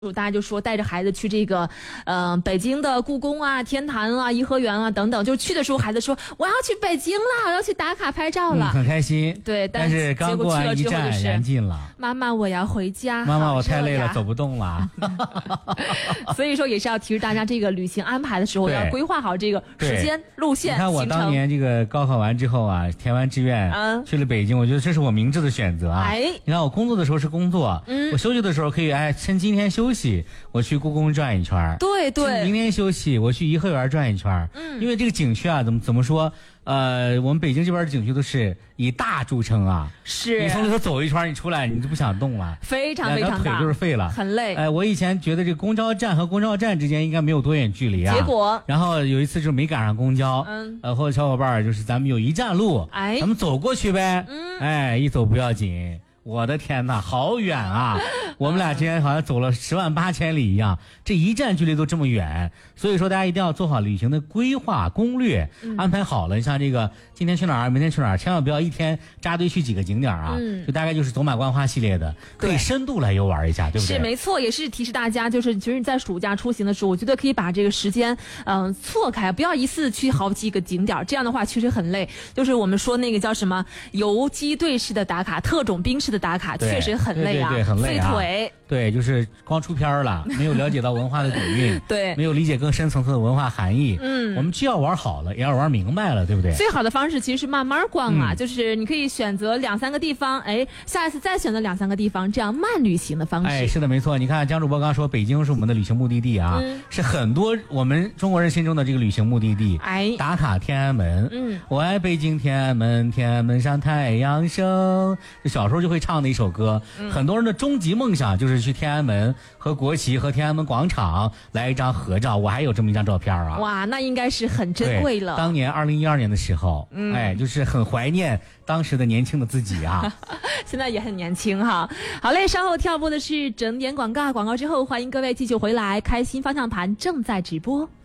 大家就说带着孩子去这个，北京的故宫啊、天坛啊、颐和园啊等等。就去的时候，孩子说我要去北京了，我要去打卡拍照了， 很开心。 对， 但是刚过完一站，燃尽了。 妈妈，我要回家。 妈妈，我太累了，走不动了。 所以说也是要提示大家，这个旅行安排的时候要规划好这个时间、路线。 你看我当年这个高考完之后啊，填完志愿，去了北京，我觉得这是我明智的选择啊。你看我工作的时候是工作，我休息的时候可以趁今天休息，我去故宫转一圈。 对对。 明天休息，我去颐和园转一圈。因为这个景区啊，怎么说？我们北京这边的景区都是以大著称啊， 是你从里头走一圈，你出来你就不想动了， 非常非常大， 腿就是废了， 很累。 我以前觉得这公交站和公交站之间应该没有多远距离啊， 结果然后有一次就没赶上公交，或者小伙伴就是咱们有一站路，咱们走过去呗，一走不要紧。我的天哪，好远啊！我们俩之前好像走了10万8千里一样，这一站距离都这么远，所以说大家一定要做好旅行的规划攻略，安排好了。像这个今天去哪儿，明天去哪儿，千万不要一天扎堆去几个景点啊，就大概就是走马观花系列的，可以深度来游玩一下，对不对？ 是没错，也是提示大家，就是其实你在暑假出行的时候，我觉得可以把这个时间错开，不要一次去好几个景点，这样的话确实很累。就是我们说那个叫什么游击队式的打卡，特种兵式的打卡，确实很累啊， 对，很累啊， 费腿。 对，就是光出片了，没有了解到文化的底蕴， 对， 没有理解更深层次的文化含义。我们既要玩好了，也要玩明白了，对不对？ 最好的方式其实是慢慢逛啊，就是你可以选择2、3个地方，下一次再选择2、3个地方，这样慢旅行的方式。 是的，没错。你看江主播刚说，北京是我们的旅行目的地啊，是很多我们中国人心中的这个旅行目的地。打卡天安门，我爱北京天安门，天安门上太阳升。这小时候就会唱的一首歌，很多人的终极梦想就是去天安门和国旗和天安门广场来一张合照。我还有这么一张照片啊！ 哇，那应该是很珍贵了。 当年2012年的时候，就是很怀念当时的年轻的自己啊。 现在也很年轻哈。好嘞，稍后跳播的是整点广告，广告之后欢迎各位继续回来，开心方向盘正在直播。